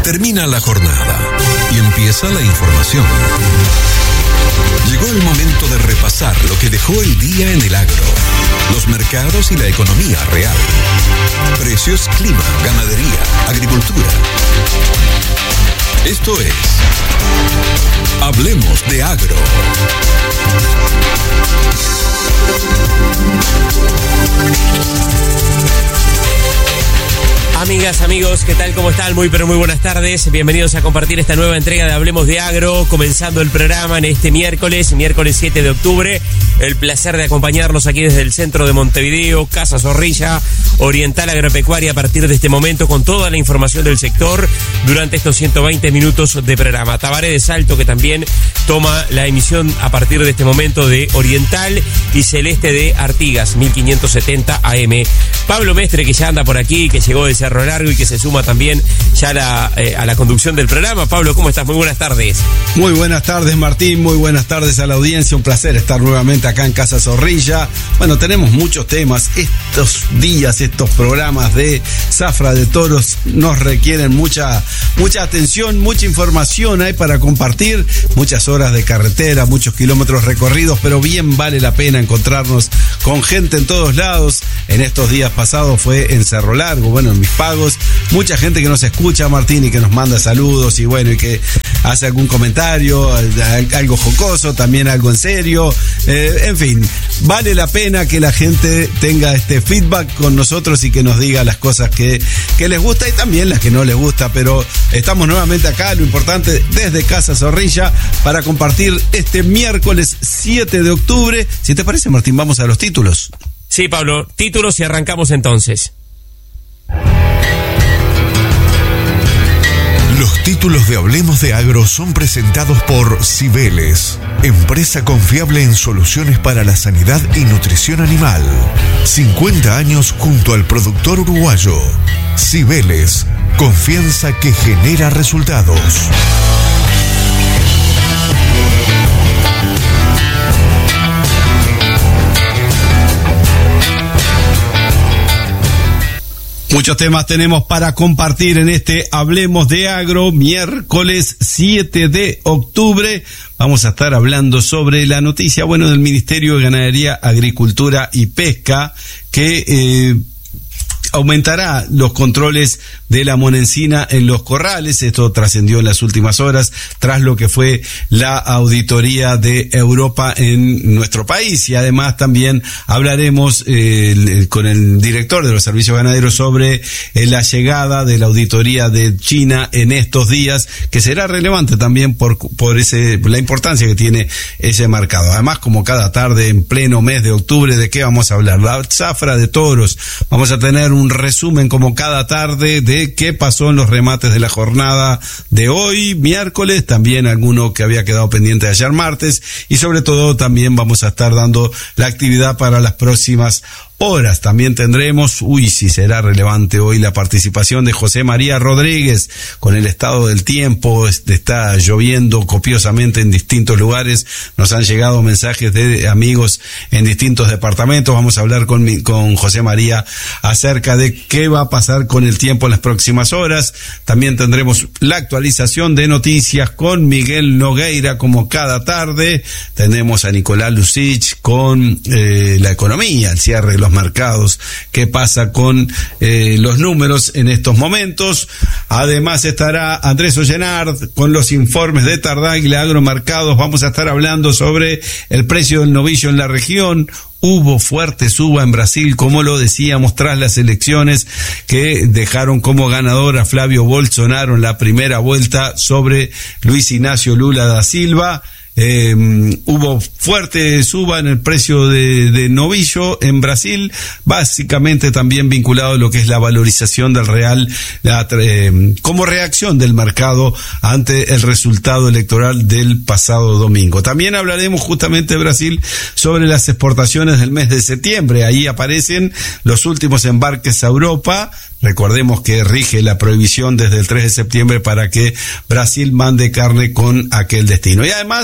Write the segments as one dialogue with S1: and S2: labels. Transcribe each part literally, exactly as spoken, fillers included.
S1: Termina la jornada y empieza la información. Llegó el momento de repasar lo que dejó el día en el agro, los mercados y la economía real. Precios, clima, ganadería, agricultura. Esto es Hablemos de Agro.
S2: Amigas, amigos, ¿qué tal? ¿Cómo están? Muy, pero muy buenas tardes. Bienvenidos a compartir esta nueva entrega de Hablemos de Agro, comenzando el programa en este miércoles, miércoles siete de octubre. El placer de acompañarlos aquí desde el centro de Montevideo, Casa Zorrilla, Oriental Agropecuaria, a partir de este momento con toda la información del sector durante estos ciento veinte minutos de programa. Tabaré de Salto, que también toma la emisión a partir de este momento de Oriental, y Celeste de Artigas, mil quinientos setenta A M. Pablo Mestre, que ya anda por aquí, que llegó de Cerro Largo y que se suma también ya a la, eh, a la conducción del programa. Pablo, ¿cómo estás? Muy buenas tardes.
S3: Muy buenas tardes, Martín. Muy buenas tardes a la audiencia. Un placer estar nuevamente acá en Casa Zorrilla. Bueno, tenemos muchos temas. Estos días, estos programas de Zafra de Toros nos requieren mucha, mucha atención, mucha información hay para compartir. Muchas horas de carretera, muchos kilómetros recorridos, pero bien vale la pena encontrarnos con gente en todos lados. En estos días pasados fue en Cerro Largo, bueno, en Mis Pagos, mucha gente que nos escucha, Martín, y que nos manda saludos y bueno, y que hace algún comentario, algo jocoso, también algo en serio, eh, en fin, vale la pena que la gente tenga este feedback con nosotros y que nos diga las cosas que, que les gusta y también las que no les gusta, pero estamos nuevamente acá, lo importante, desde Casa Zorrilla, para compartir este miércoles siete de octubre. Si te parece, Martín, vamos a los títulos.
S2: Sí, Pablo, títulos y arrancamos entonces.
S1: Los títulos de Hablemos de Agro son presentados por Cibeles, empresa confiable en soluciones para la sanidad y nutrición animal. cincuenta años junto al productor uruguayo. Cibeles, confianza que genera resultados.
S3: Muchos temas tenemos para compartir en este Hablemos de Agro, miércoles siete de octubre. Vamos a estar hablando sobre la noticia, bueno, del Ministerio de Ganadería, Agricultura y Pesca, que eh, aumentará los controles de la monencina en los corrales. Esto trascendió en las últimas horas tras lo que fue la auditoría de Europa en nuestro país, y además también hablaremos eh, con el director de los servicios ganaderos sobre eh, la llegada de la auditoría de China en estos días, que será relevante también por, por ese, la importancia que tiene ese mercado. Además, como cada tarde en pleno mes de octubre, ¿de qué vamos a hablar? La zafra de toros. Vamos a tener un resumen como cada tarde de qué pasó en los remates de la jornada de hoy, miércoles, también alguno que había quedado pendiente de ayer martes, y sobre todo también vamos a estar dando la actividad para las próximas horas. También tendremos, uy, si será relevante hoy, la participación de José María Rodríguez con el estado del tiempo. Está lloviendo copiosamente en distintos lugares, nos han llegado mensajes de amigos en distintos departamentos. Vamos a hablar con, mi, con José María acerca de qué va a pasar con el tiempo en las próximas horas. También tendremos la actualización de noticias con Miguel Nogueira, como cada tarde. Tenemos a Nicolás Lucich con eh, la economía, el cierre de los mercados, qué pasa con eh, los números en estos momentos. Además estará Andrés Ollenard con los informes de Tardaglia Agromercados. Vamos a estar hablando sobre el precio del novillo en la región. Hubo fuerte suba en Brasil, como lo decíamos, tras las elecciones que dejaron como ganador a Flavio Bolsonaro en la primera vuelta sobre Luis Ignacio Lula da Silva. Eh, hubo fuerte suba en el precio de, de novillo en Brasil, básicamente también vinculado a lo que es la valorización del real, la, eh, como reacción del mercado ante el resultado electoral del pasado domingo. También hablaremos justamente de Brasil sobre las exportaciones del mes de septiembre. Ahí aparecen los últimos embarques a Europa. Recordemos que rige la prohibición desde el tres de septiembre para que Brasil mande carne con aquel destino. Y además,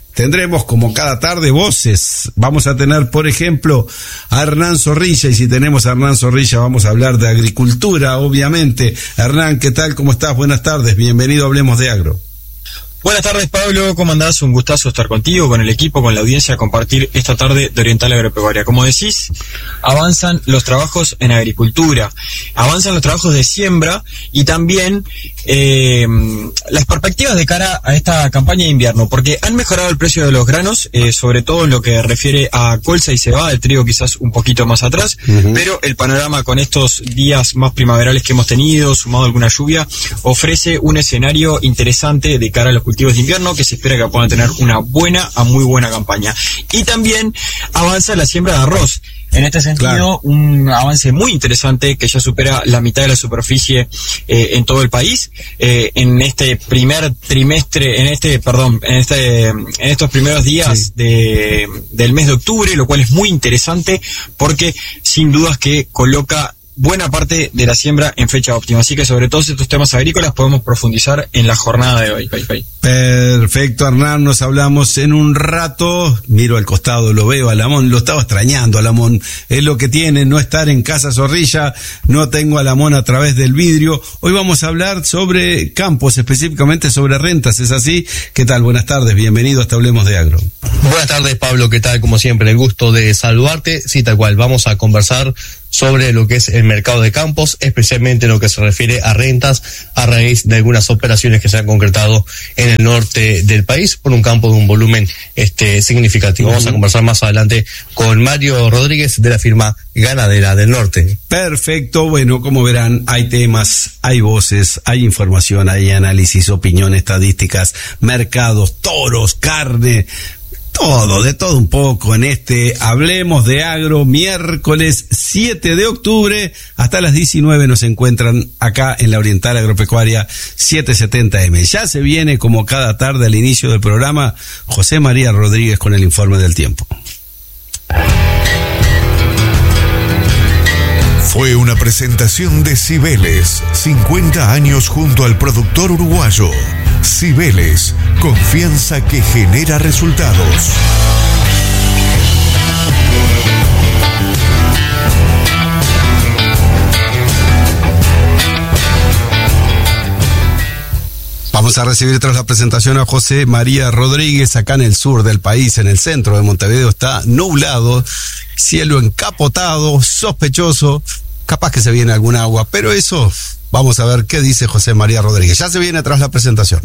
S3: tendremos como cada tarde voces. Vamos a tener, por ejemplo, a Hernán Zorrilla, y si tenemos a Hernán Zorrilla vamos a hablar de agricultura, obviamente. Hernán, ¿qué tal? ¿Cómo estás? Buenas tardes, bienvenido a Hablemos de Agro.
S4: Buenas tardes, Pablo, ¿cómo andás? Un gustazo estar contigo, con el equipo, con la audiencia, compartir esta tarde de Oriental Agropecuaria. Como decís, avanzan los trabajos en agricultura, avanzan los trabajos de siembra y también eh, las perspectivas de cara a esta campaña de invierno, porque han mejorado el precio de los granos, eh, sobre todo en lo que refiere a colza y cebada, el trigo quizás un poquito más atrás, uh-huh. pero el panorama con estos días más primaverales que hemos tenido, sumado a alguna lluvia, ofrece un escenario interesante de cara a los cultivos de invierno, que se espera que puedan tener una buena a muy buena campaña. Y también avanza la siembra de arroz. En este sentido, claro. un avance muy interesante que ya supera la mitad de la superficie eh, en todo el país. Eh, en este primer trimestre, en este, perdón, en este, en estos primeros días sí. de, del mes de octubre, lo cual es muy interesante porque sin dudas que coloca buena parte de la siembra en fecha óptima. Así que sobre todos estos temas agrícolas podemos profundizar en la jornada de hoy.
S3: Perfecto, Hernán, nos hablamos en un rato. Miro al costado, lo veo a Lamón, lo estaba extrañando a Lamón. Es lo que tiene no estar en Casa Zorrilla, no tengo a Lamón a través del vidrio. Hoy vamos a hablar sobre campos, específicamente sobre rentas, ¿es así? ¿Qué tal? Buenas tardes, bienvenido hasta Hablemos de Agro.
S5: Buenas tardes, Pablo, ¿qué tal? Como siempre, el gusto de saludarte. Sí, tal cual, vamos a conversar sobre lo que es el mercado de campos, especialmente en lo que se refiere a rentas a raíz de algunas operaciones que se han concretado en el norte del país por un campo de un volumen este significativo. Uh-huh. Vamos a conversar más adelante con Mario Rodríguez de la firma Ganadera del Norte.
S3: Perfecto, bueno, como verán, hay temas, hay voces, hay información, hay análisis, opinión, estadísticas, mercados, toros, carne, todo, de todo un poco en este Hablemos de Agro, miércoles siete de octubre, hasta las diecinueve nos encuentran acá en la Oriental Agropecuaria setecientos setenta eme. Ya se viene, como cada tarde al inicio del programa, José María Rodríguez con el informe del tiempo.
S1: Fue una presentación de Cibeles, cincuenta años junto al productor uruguayo. Cibeles, confianza que genera resultados.
S3: Vamos a recibir tras la presentación a José María Rodríguez. Acá en el sur del país, en el centro de Montevideo, está nublado, cielo encapotado, sospechoso, capaz que se viene algún agua, pero eso vamos a ver qué dice José María Rodríguez. Ya se viene tras la presentación.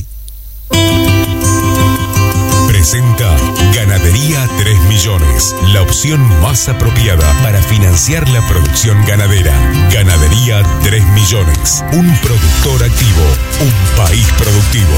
S6: Presenta Ganadería tres millones, la opción más apropiada para financiar la producción ganadera. Ganadería tres millones, un productor activo, un país productivo.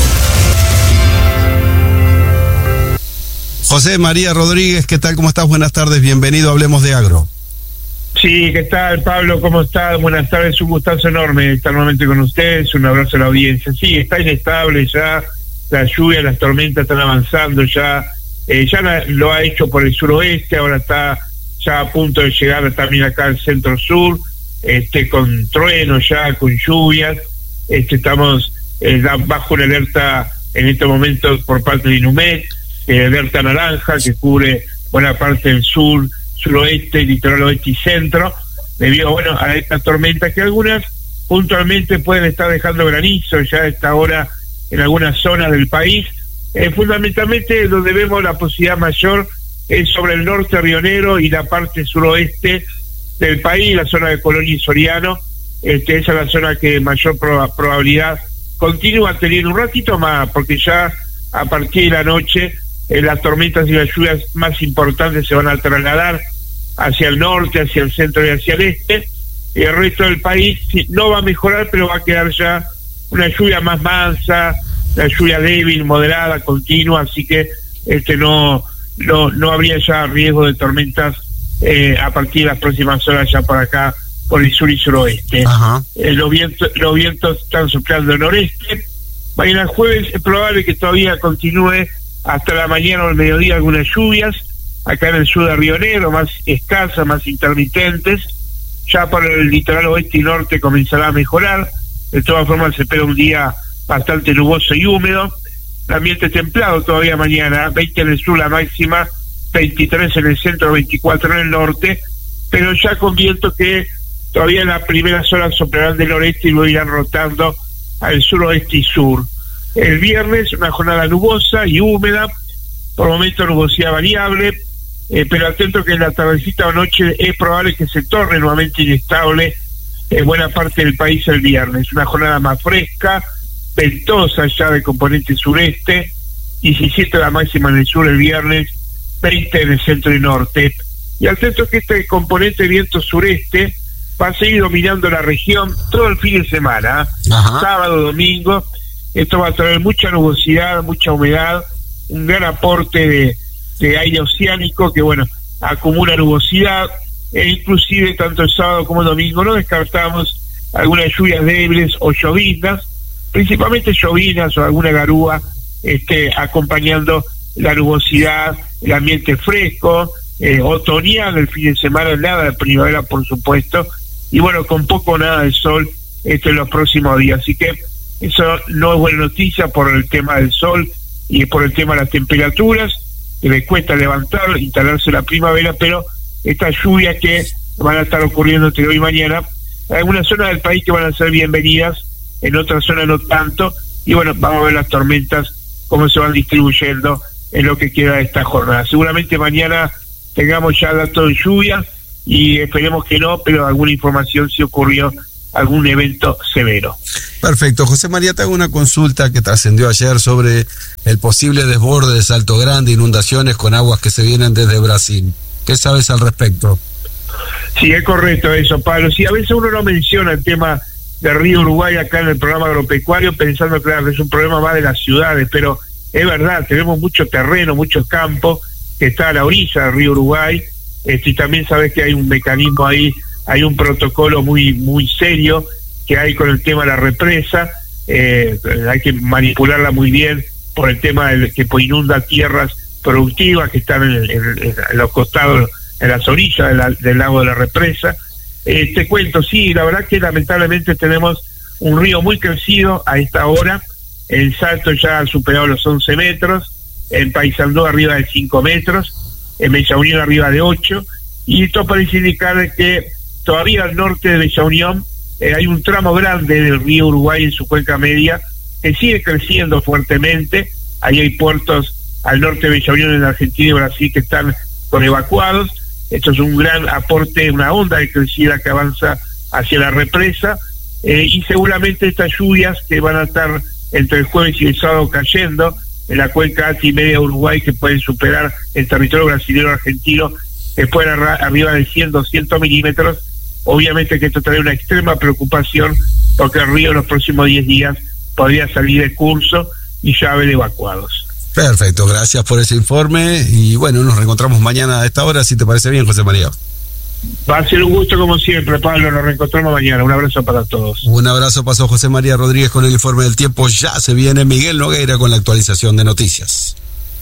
S3: José María Rodríguez, ¿qué tal? ¿Cómo estás? Buenas tardes, bienvenido a Hablemos de Agro.
S7: Sí, ¿qué tal, Pablo? ¿Cómo estás? Buenas tardes, un gustazo enorme estar nuevamente con ustedes, un abrazo a la audiencia. Sí, está inestable ya, la lluvia, las tormentas están avanzando ya, eh, ya la, lo ha hecho por el suroeste, ahora está ya a punto de llegar también acá al centro-sur, este, con truenos ya, con lluvias, este, estamos eh, bajo una alerta en este momento por parte de INUMED, eh, alerta naranja que cubre buena parte del sur, suroeste, litoral oeste y centro, debido bueno, a estas tormentas que algunas puntualmente pueden estar dejando granizo ya a esta hora en algunas zonas del país. Eh, fundamentalmente donde vemos la posibilidad mayor es sobre el norte rionero y la parte suroeste del país, la zona de Colonia y Soriano. Este, esa es la zona que mayor proba- probabilidad continúa teniendo un ratito más, porque ya a partir de la noche eh, las tormentas y las lluvias más importantes se van a trasladar hacia el norte, hacia el centro y hacia el este. Y el resto del país sí, no va a mejorar, pero va a quedar ya una lluvia más mansa, la lluvia débil, moderada, continua, así que este no no no habría ya riesgo de tormentas eh, a partir de las próximas horas ya por acá, por el sur y suroeste. Eh, los vientos los vientos están soplando del noreste. Mañana jueves es probable que todavía continúe hasta la mañana o el mediodía algunas lluvias, acá en el sur de Río Negro, más escasas, más intermitentes. Ya por el litoral oeste y norte comenzará a mejorar. De todas formas se espera un día bastante nuboso y húmedo. el ambiente templado todavía mañana, veinte en el sur la máxima, veintitrés en el centro, veinticuatro en el norte, pero ya con viento que todavía en las primeras horas soplarán del noreste y luego irán rotando al suroeste y sur. El viernes una jornada nubosa y húmeda, por momentos nubosidad variable, eh, pero atento que en la tardecita o noche es probable que se torne nuevamente inestable en buena parte del país el viernes. Una jornada más fresca, ventosa ya de componente sureste, diecisiete la máxima en el sur el viernes, veinte en el centro y norte. Y atento que este componente viento sureste va a seguir dominando la región todo el fin de semana, Ajá. sábado, domingo. Esto va a traer mucha nubosidad, mucha humedad, un gran aporte de, de aire oceánico que, bueno, acumula nubosidad, e inclusive tanto el sábado como el domingo no descartamos algunas lluvias débiles o llovinas, principalmente llovinas o alguna garúa este, acompañando la nubosidad, el ambiente fresco, eh, otoñal el fin de semana, nada de primavera por supuesto, y bueno, con poco o nada de sol este, en los próximos días, así que eso no es buena noticia por el tema del sol y por el tema de las temperaturas, que les cuesta levantar, instalarse la primavera, pero estas lluvias que van a estar ocurriendo entre hoy y mañana, hay algunas zonas del país que van a ser bienvenidas, en otras zonas no tanto, y bueno, vamos a ver las tormentas, cómo se van distribuyendo en lo que queda de esta jornada. Seguramente mañana tengamos ya datos de lluvia, y esperemos que no, pero alguna información si ocurrió algún evento severo.
S3: Perfecto. José María, te hago una consulta que trascendió ayer sobre el posible desborde de Salto Grande, inundaciones con aguas que se vienen desde Brasil. ¿Qué sabes al respecto?
S7: Sí, es correcto eso, Pablo. Sí, a veces uno no menciona el tema del río Uruguay acá en el programa agropecuario, pensando, claro, es un problema más de las ciudades, pero es verdad, tenemos mucho terreno, muchos campos que está a la orilla del río Uruguay, este, y también sabes que hay un mecanismo ahí, hay un protocolo muy muy serio que hay con el tema de la represa, eh, hay que manipularla muy bien por el tema del que inunda tierras productivas que están en, en, en los costados, en las orillas de la, del lago de la represa. Eh, te cuento, sí, la verdad que lamentablemente tenemos un río muy crecido a esta hora, el Salto ya ha superado los once metros, en Paysandú arriba de cinco metros, en Bella Unión arriba de ocho, y esto parece indicar que todavía al norte de Bella Unión eh, hay un tramo grande del río Uruguay en su cuenca media que sigue creciendo fuertemente. Ahí hay puertos al norte de Bella Unión en Argentina y Brasil que están con evacuados. Esto es un gran aporte, una onda de crecida que avanza hacia la represa, eh, y seguramente estas lluvias que van a estar entre el jueves y el sábado cayendo en la cuenca alta y media de Uruguay, que pueden superar el territorio brasileño argentino, que pueden arra- arriba de cien, doscientos milímetros. Obviamente que esto trae una extrema preocupación porque el río en los próximos diez días podría salir de curso y ya haber evacuados.
S3: Perfecto, gracias por ese informe y bueno, nos reencontramos mañana a esta hora, si te parece bien, José María.
S7: Va a ser un gusto como siempre, Pablo, nos reencontramos mañana. Un abrazo para todos.
S3: Un abrazo, pasó José María Rodríguez con el informe del tiempo. Ya se viene Miguel Nogueira con la actualización de noticias.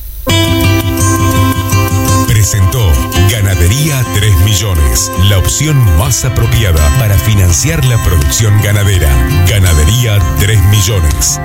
S6: Presentó Ganadería tres millones, la opción más apropiada para financiar la producción ganadera. Ganadería tres millones.